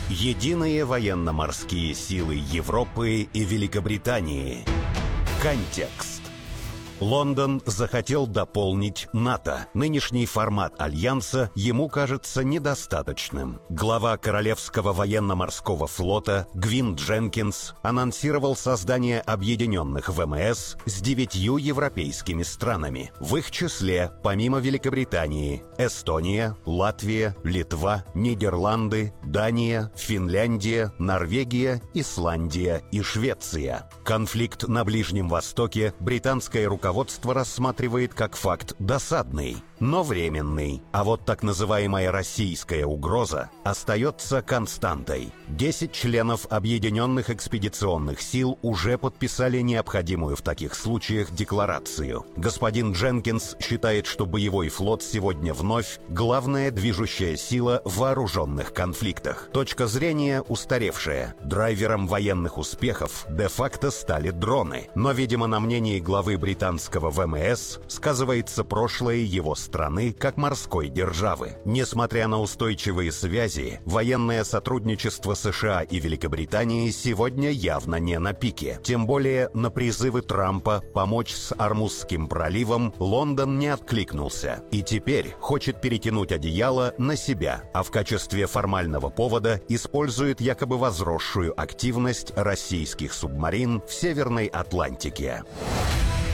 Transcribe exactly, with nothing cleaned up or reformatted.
Единые военно-морские силы Европы и Великобритании. Контекст. Лондон захотел дополнить НАТО. Нынешний формат альянса ему кажется недостаточным. Глава Королевского военно-морского флота Гвин Дженкинс анонсировал создание объединенных ВМС с девятью европейскими странами. В их числе, помимо Великобритании, Эстония, Латвия, Литва, Нидерланды, Дания, Финляндия, Норвегия, Исландия и Швеция. Конфликт на Ближнем Востоке британское руководство Руководство рассматривает как факт досадный, но временный. А вот так называемая российская угроза остается константой. Десять членов Объединенных экспедиционных сил уже подписали необходимую в таких случаях декларацию. Господин Дженкинс считает, что боевой флот сегодня вновь главная движущая сила в вооруженных конфликтах. Точка зрения устаревшая. Драйвером военных успехов де-факто стали дроны. Но, видимо, на мнении главы британского ВМС сказывается прошлое его страны как морской державы. Несмотря на устойчивые связи, военное сотрудничество США и Великобритании сегодня явно не на пике. Тем более на призывы Трампа помочь с Ормузским проливом Лондон не откликнулся и теперь хочет перетянуть одеяло на себя, а в качестве формального повода использует якобы возросшую активность российских субмарин в Северной Атлантике.